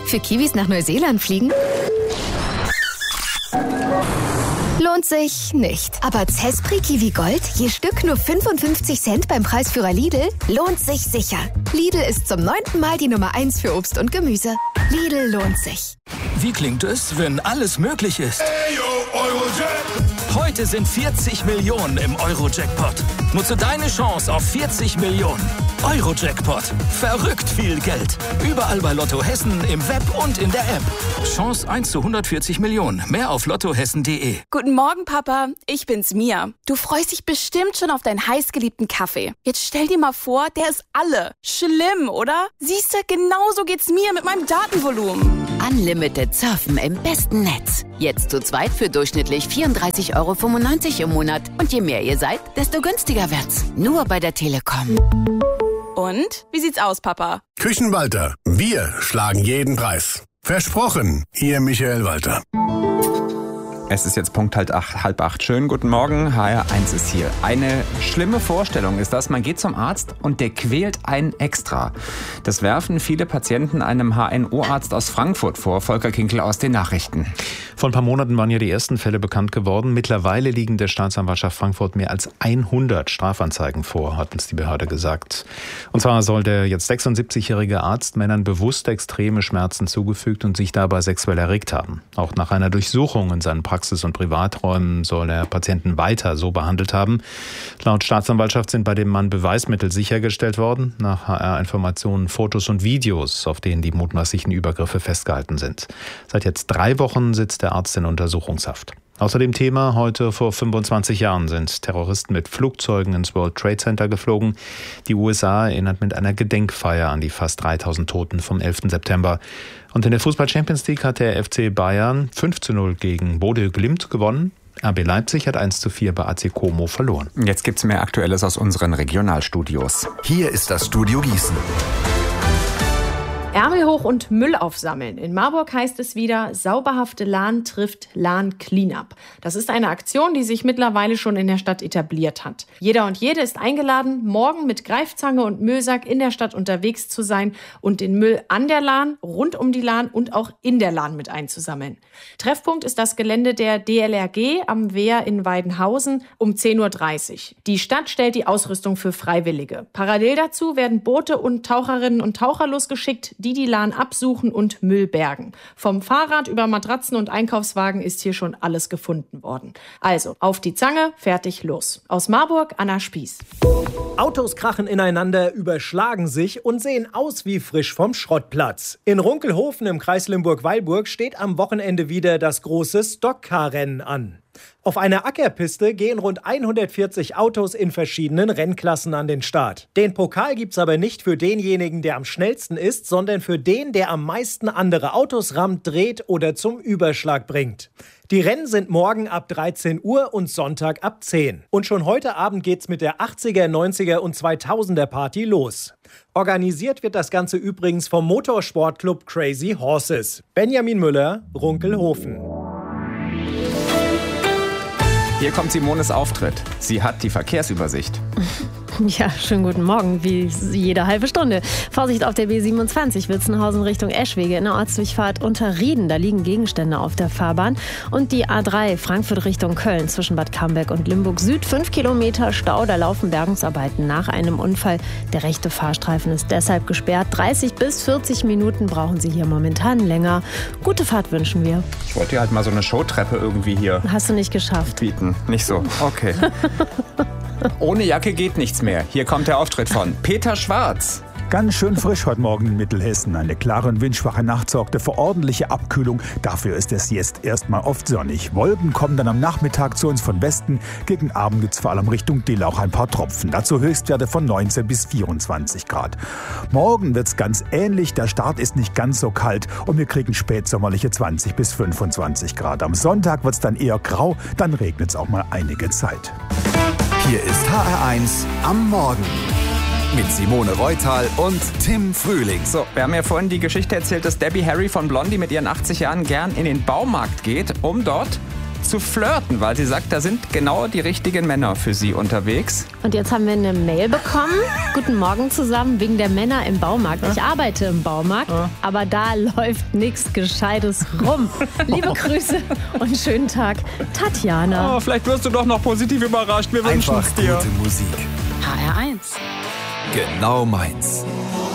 Für Kiwis nach Neuseeland fliegen? Lohnt sich nicht. Aber Zespri Kiwi Gold, je Stück nur 55 Cent beim Preisführer Lidl, lohnt sich sicher. Lidl ist zum 9. Mal die Nummer 1 für Obst und Gemüse. Lidl lohnt sich. Wie klingt es, wenn alles möglich ist? Heute sind 40 Millionen im Euro-Jackpot. Nutze deine Chance auf 40 Millionen. Euro-Jackpot. Verrückt viel Geld. Überall bei Lotto Hessen, im Web und in der App. Chance 1 zu 140 Millionen. Mehr auf lottohessen.de. Guten Morgen, Papa. Ich bin's, Mia. Du freust dich bestimmt schon auf deinen heißgeliebten Kaffee. Jetzt stell dir mal vor, der ist alle. Schlimm, oder? Siehste, genauso geht's mir mit meinem Datenvolumen. Unlimited surfen im besten Netz. Jetzt zu zweit für durchschnittlich 34,95 € im Monat. Und je mehr ihr seid, desto günstiger wird's. Nur bei der Telekom. Und? Wie sieht's aus, Papa? Küchenwalter. Wir schlagen jeden Preis. Versprochen, Ihr Michael Walter. Es ist jetzt Punkt halb acht. Schönen guten Morgen, HR1 ist hier. Eine schlimme Vorstellung ist das, man geht zum Arzt und der quält einen extra. Das werfen viele Patienten einem HNO-Arzt aus Frankfurt vor. Volker Kinkel aus den Nachrichten. Vor ein paar Monaten waren ja die ersten Fälle bekannt geworden. Mittlerweile liegen der Staatsanwaltschaft Frankfurt mehr als 100 Strafanzeigen vor, hat uns die Behörde gesagt. Und zwar soll der jetzt 76-jährige Arzt Männern bewusst extreme Schmerzen zugefügt und sich dabei sexuell erregt haben. Auch nach einer Durchsuchung in seinen Praxis- und Privaträumen soll er Patienten weiter so behandelt haben. Laut Staatsanwaltschaft sind bei dem Mann Beweismittel sichergestellt worden. Nach HR-Informationen Fotos und Videos, auf denen die mutmaßlichen Übergriffe festgehalten sind. Seit jetzt 3 Wochen sitzt der Arzt in Untersuchungshaft. Außer dem Thema, heute vor 25 Jahren sind Terroristen mit Flugzeugen ins World Trade Center geflogen. Die USA erinnert mit einer Gedenkfeier an die fast 3000 Toten vom 11. September. Und in der Fußball-Champions League hat der FC Bayern 5:0 gegen Bodø Glimt gewonnen. RB Leipzig hat 1:4 bei AC Como verloren. Jetzt gibt's mehr Aktuelles aus unseren Regionalstudios. Hier ist das Studio Gießen. Ärmel hoch und Müll aufsammeln. In Marburg heißt es wieder, sauberhafte Lahn trifft Lahn Cleanup. Das ist eine Aktion, die sich mittlerweile schon in der Stadt etabliert hat. Jeder und jede ist eingeladen, morgen mit Greifzange und Müllsack in der Stadt unterwegs zu sein und den Müll an der Lahn, rund um die Lahn und auch in der Lahn mit einzusammeln. Treffpunkt ist das Gelände der DLRG am Wehr in Weidenhausen um 10:30 Uhr. Die Stadt stellt die Ausrüstung für Freiwillige. Parallel dazu werden Boote und Taucherinnen und Taucher losgeschickt, die Lahn absuchen und Müll bergen. Vom Fahrrad über Matratzen und Einkaufswagen ist hier schon alles gefunden worden. Also, auf die Zange, fertig, los. Aus Marburg, Anna Spieß. Autos krachen ineinander, überschlagen sich und sehen aus wie frisch vom Schrottplatz. In Runkelhofen im Kreis Limburg-Weilburg steht am Wochenende wieder das große Stockcar-Rennen an. Auf einer Ackerpiste gehen rund 140 Autos in verschiedenen Rennklassen an den Start. Den Pokal gibt's aber nicht für denjenigen, der am schnellsten ist, sondern für den, der am meisten andere Autos rammt, dreht oder zum Überschlag bringt. Die Rennen sind morgen ab 13 Uhr und Sonntag ab 10. Und schon heute Abend geht's mit der 80er, 90er und 2000er Party los. Organisiert wird das Ganze übrigens vom Motorsportclub Crazy Horses. Benjamin Müller, Runkelhofen. Hier kommt Simones Auftritt. Sie hat die Verkehrsübersicht. Ja, schönen guten Morgen, wie jede halbe Stunde. Vorsicht auf der B27 Witzenhausen Richtung Eschwege in der Ortsdurchfahrt Unterrieden. Da liegen Gegenstände auf der Fahrbahn. Und die A3 Frankfurt Richtung Köln zwischen Bad Camberg und Limburg Süd. 5 Kilometer Stau, da laufen Bergungsarbeiten nach einem Unfall. Der rechte Fahrstreifen ist deshalb gesperrt. 30 bis 40 Minuten brauchen Sie hier momentan länger. Gute Fahrt wünschen wir. Ich wollte dir halt mal so eine Showtreppe irgendwie hier Hast du nicht geschafft. bieten. Nicht so. Okay. Ohne Jacke geht nichts mehr. Hier kommt der Auftritt von Peter Schwarz. Ganz schön frisch heute Morgen in Mittelhessen. Eine klare und windschwache Nacht sorgte für ordentliche Abkühlung. Dafür ist es jetzt erstmal oft sonnig. Wolken kommen dann am Nachmittag zu uns von Westen. Gegen Abend gibt es vor allem Richtung Dill auch ein paar Tropfen. Dazu Höchstwerte von 19 bis 24 Grad. Morgen wird es ganz ähnlich. Der Start ist nicht ganz so kalt und wir kriegen spätsommerliche 20 bis 25 Grad. Am Sonntag wird es dann eher grau, dann regnet es auch mal einige Zeit. Hier ist HR1 am Morgen. Mit Simone Reutal und Tim Frühling. So, wir haben ja vorhin die Geschichte erzählt, dass Debbie Harry von Blondie mit ihren 80 Jahren gern in den Baumarkt geht, um dort zu flirten, weil sie sagt, da sind genau die richtigen Männer für sie unterwegs. Und jetzt haben wir eine Mail bekommen. Guten Morgen zusammen, wegen der Männer im Baumarkt. Ich arbeite im Baumarkt, aber da läuft nichts Gescheites rum. Liebe Grüße und schönen Tag, Tatjana. Oh, vielleicht wirst du doch noch positiv überrascht. Wir wünschen Einfach es dir. gute Musik. HR1. Genau meins.